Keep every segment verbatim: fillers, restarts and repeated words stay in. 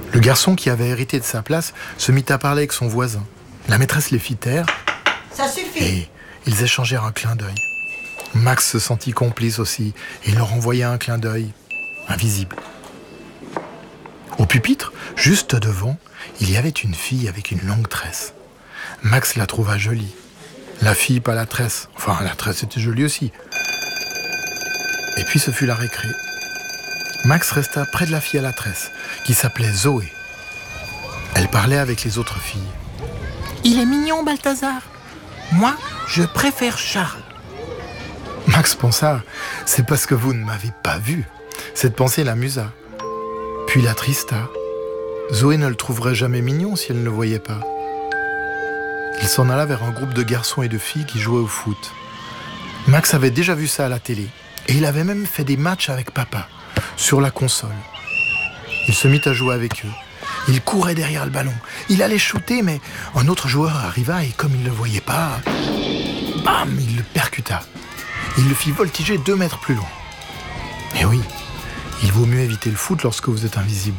Le garçon qui avait hérité de sa place se mit à parler avec son voisin. La maîtresse les fit taire. Ça suffit. Et ils échangèrent un clin d'œil. Max se sentit complice aussi et il leur envoya un clin d'œil invisible. Au pupitre, juste devant, il y avait une fille avec une longue tresse. Max la trouva jolie. La fille, pas la tresse. Enfin, la tresse était jolie aussi. Et puis ce fut la récré. Max resta près de la fille à la tresse, qui s'appelait Zoé. Elle parlait avec les autres filles. « Il est mignon, Balthazar. Moi, je préfère Charles. » Max pensa, c'est parce que vous ne m'avez pas vu. Cette pensée l'amusa. Puis l'attrista. Zoé ne le trouverait jamais mignon si elle ne le voyait pas. Il s'en alla vers un groupe de garçons et de filles qui jouaient au foot. Max avait déjà vu ça à la télé. Et il avait même fait des matchs avec papa, sur la console. Il se mit à jouer avec eux. Il courait derrière le ballon. Il allait shooter, mais un autre joueur arriva et comme il ne le voyait pas, bam, il le percuta. Il le fit voltiger deux mètres plus loin. Et oui, il vaut mieux éviter le foot lorsque vous êtes invisible.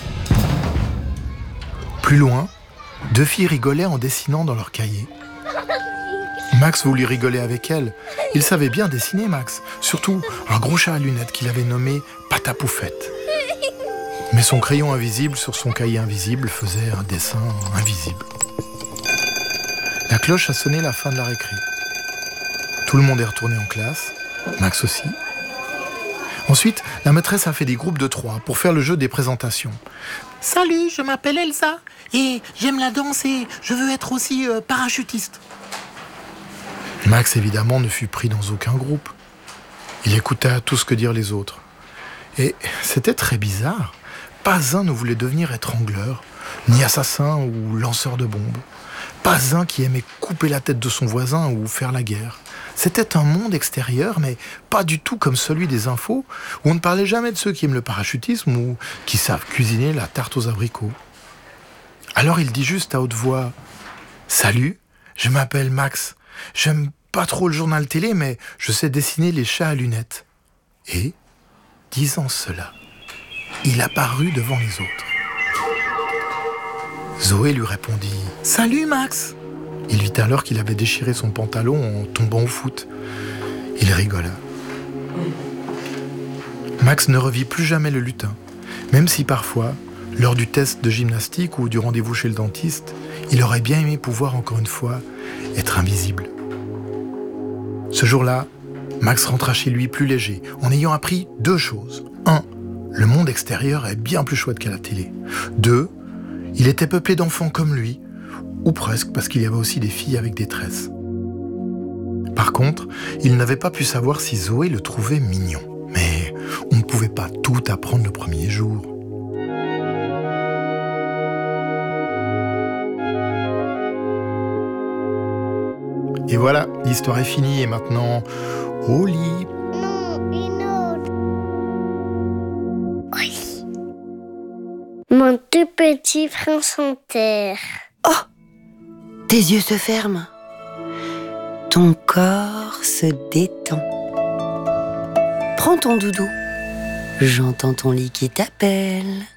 Plus loin, deux filles rigolaient en dessinant dans leur cahier. Max voulut rigoler avec elles. Il savait bien dessiner, Max. Surtout un gros chat à lunettes qu'il avait nommé Patapoufette. Mais son crayon invisible sur son cahier invisible faisait un dessin invisible. La cloche a sonné la fin de la récré. Tout le monde est retourné en classe, Max aussi. Ensuite, la maîtresse a fait des groupes de trois pour faire le jeu des présentations. « Salut, je m'appelle Elsa et j'aime la danse et je veux être aussi euh, parachutiste. » Max, évidemment, ne fut pris dans aucun groupe. Il écouta tout ce que dirent les autres. Et c'était très bizarre. Pas un ne voulait devenir étrangleur, ni assassin ou lanceur de bombes. Pas un qui aimait couper la tête de son voisin ou faire la guerre. C'était un monde extérieur, mais pas du tout comme celui des infos, où on ne parlait jamais de ceux qui aiment le parachutisme ou qui savent cuisiner la tarte aux abricots. Alors il dit juste à haute voix « Salut, je m'appelle Max. J'aime pas trop le journal télé, mais je sais dessiner les chats à lunettes. » Et, disant cela, il apparut devant les autres. Zoé lui répondit « Salut Max !» Il vit alors qu'il avait déchiré son pantalon en tombant au foot. Il rigola. Max ne revit plus jamais le lutin, même si parfois, lors du test de gymnastique ou du rendez-vous chez le dentiste, il aurait bien aimé pouvoir encore une fois être invisible. Ce jour-là, Max rentra chez lui plus léger, en ayant appris deux choses. Un, le monde extérieur est bien plus chouette qu'à la télé. Deux, il était peuplé d'enfants comme lui, ou presque, parce qu'il y avait aussi des filles avec des tresses. Par contre, il n'avait pas pu savoir si Zoé le trouvait mignon. Mais on ne pouvait pas tout apprendre le premier jour. Et voilà, l'histoire est finie et maintenant, au lit. Non, une autre. Oui. Mon tout petit prince en terre. Oh! Tes yeux se ferment. Ton corps se détend. Prends ton doudou. J'entends ton lit qui t'appelle.